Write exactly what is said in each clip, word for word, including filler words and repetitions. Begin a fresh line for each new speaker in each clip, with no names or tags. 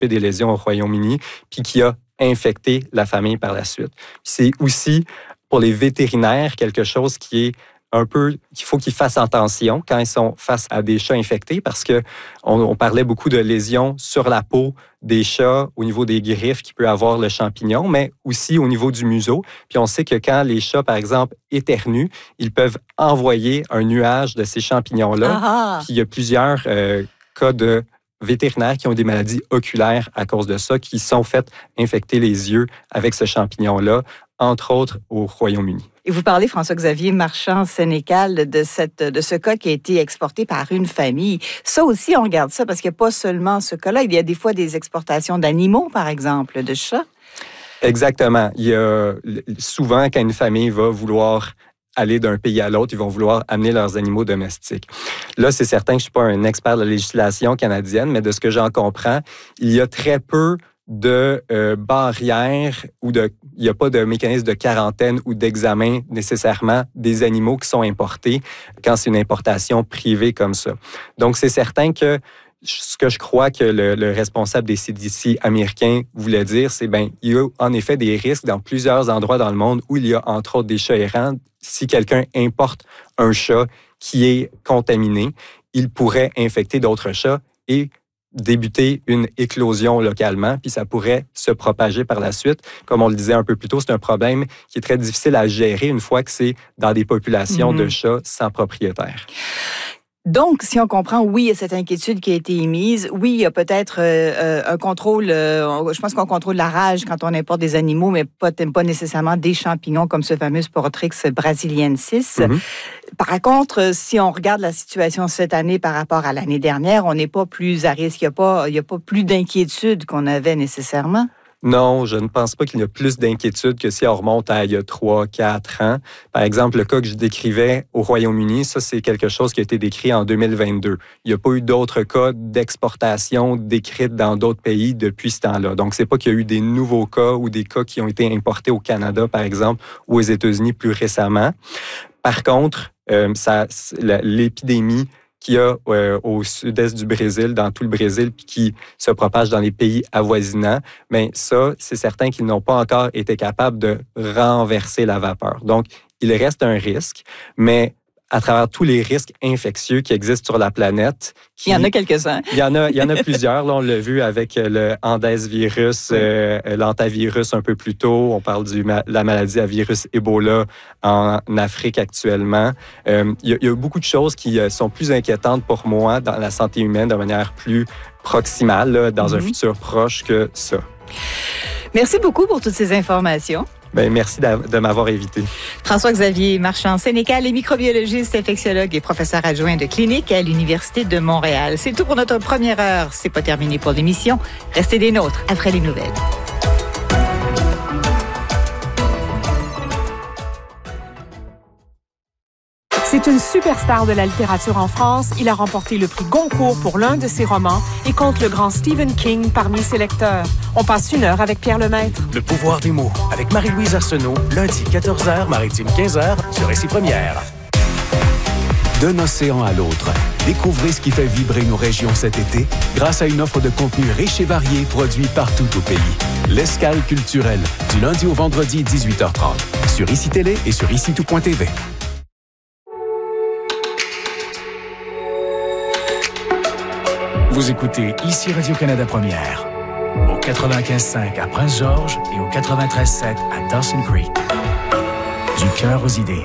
des lésions au Royaume-Uni, puis qui a infecté la famille par la suite. C'est aussi, pour les vétérinaires, quelque chose qui est un peu, qu'il faut qu'ils fassent attention quand ils sont face à des chats infectés parce que on, on parlait beaucoup de lésions sur la peau des chats au niveau des griffes qui peut avoir le champignon, mais aussi au niveau du museau. Puis on sait que quand les chats, par exemple, éternuent, ils peuvent envoyer un nuage de ces champignons-là.
Ah.
Puis il y a plusieurs euh, cas de vétérinaires qui ont des maladies oculaires à cause de ça, qui sont fait infecter les yeux avec ce champignon-là, entre autres au Royaume-Uni.
Et vous parlez, François-Xavier Marchand-Sénécal, de, cette, de ce cas qui a été exporté par une famille. Ça aussi, on regarde ça parce qu'il n'y a pas seulement ce cas-là. Il y a des fois des exportations d'animaux, par exemple, de chats.
Exactement. Il y a souvent, quand une famille va vouloir aller d'un pays à l'autre, ils vont vouloir amener leurs animaux domestiques. Là, c'est certain que je ne suis pas un expert de la législation canadienne, mais de ce que j'en comprends, il y a très peu de euh, barrières ou de, il n'y a pas de mécanisme de quarantaine ou d'examen nécessairement des animaux qui sont importés quand c'est une importation privée comme ça. Donc, c'est certain que ce que je crois que le, le responsable des C D C américains voulait dire, c'est bien, il y a en effet des risques dans plusieurs endroits dans le monde où il y a entre autres des chats errants. Si quelqu'un importe un chat qui est contaminé, il pourrait infecter d'autres chats et débuter une éclosion localement, puis ça pourrait se propager par la suite. Comme on le disait un peu plus tôt, c'est un problème qui est très difficile à gérer une fois que c'est dans des populations mmh. de chats sans propriétaire.
Donc, si on comprend, oui, il y a cette inquiétude qui a été émise. Oui, il y a peut-être euh, un contrôle, euh, je pense qu'on contrôle la rage quand on importe des animaux, mais pas, pas nécessairement des champignons comme ce fameux Sportrix brasiliensis. Mm-hmm. Par contre, si on regarde la situation cette année par rapport à l'année dernière, on n'est pas plus à risque. Il n'y a pas, il y a pas plus d'inquiétude qu'on avait nécessairement.
Non, je ne pense pas qu'il y a plus d'inquiétude que si on remonte à il y a trois, quatre ans. Par exemple, le cas que je décrivais au Royaume-Uni, ça, c'est quelque chose qui a été décrit en deux mille vingt-deux. Il n'y a pas eu d'autres cas d'exportation décrites dans d'autres pays depuis ce temps-là. Donc, c'est pas qu'il y a eu des nouveaux cas ou des cas qui ont été importés au Canada, par exemple, ou aux États-Unis plus récemment. Par contre, euh, ça, l'épidémie qu'il y a euh, au sud-est du Brésil, dans tout le Brésil, puis qui se propage dans les pays avoisinants, mais ça, c'est certain qu'ils n'ont pas encore été capables de renverser la vapeur. Donc, il reste un risque, mais à travers tous les risques infectieux qui existent sur la planète. Qui,
il y en a quelques-uns.
Il y en a, il y en a plusieurs. Là, on l'a vu avec le Andes-virus, euh, l'antavirus un peu plus tôt. On parle de la maladie à virus Ebola en Afrique actuellement. Euh, il, y a, il y a beaucoup de choses qui sont plus inquiétantes pour moi dans la santé humaine de manière plus proximale, là, dans mm-hmm. un futur proche que ça.
Merci beaucoup pour toutes ces informations.
Bien, merci de m'avoir invité.
François-Xavier Marchand-Sénécal est microbiologiste, infectiologue et professeur adjoint de clinique à l'Université de Montréal. C'est tout pour notre première heure. C'est pas terminé pour l'émission. Restez des nôtres après les nouvelles.
C'est une superstar de la littérature en France. Il a remporté le prix Goncourt pour l'un de ses romans et compte le grand Stephen King parmi ses lecteurs. On passe une heure avec Pierre Lemaître.
Le pouvoir des mots avec Marie-Louise Arsenault, lundi quatorze heures, Maritime quinze heures, sur Récit Première.
D'un océan à l'autre, découvrez ce qui fait vibrer nos régions cet été grâce à une offre de contenu riche et varié produit partout au pays. L'escale culturelle, du lundi au vendredi, dix-huit heures trente, sur Ici Télé et sur ici tout point t v.
Vous écoutez Ici Radio-Canada Première, au quatre-vingt-quinze cinq à Prince-Georges et au quatre-vingt-treize sept à Dawson Creek. Du cœur aux idées.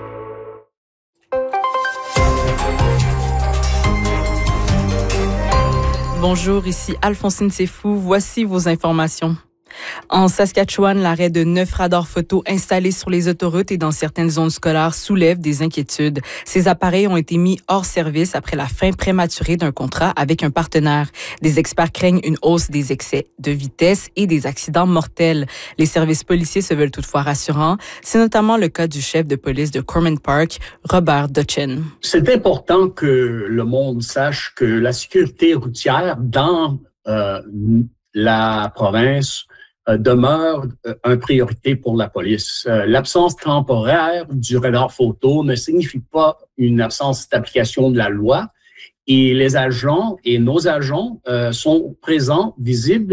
Bonjour, ici Alphonsine Sefou. Voici vos informations. En Saskatchewan, l'arrêt de neuf radars photo installés sur les autoroutes et dans certaines zones scolaires soulève des inquiétudes. Ces appareils ont été mis hors service après la fin prématurée d'un contrat avec un partenaire. Des experts craignent une hausse des excès de vitesse et des accidents mortels. Les services policiers se veulent toutefois rassurants. C'est notamment le cas du chef de police de Cormorant Park, Robert Dutchin.
C'est important que le monde sache que la sécurité routière dans euh, la province Euh, demeure euh, une priorité pour la police. Euh, l'absence temporaire du radar photo ne signifie pas une absence d'application de la loi et les agents et nos agents euh, sont présents, visibles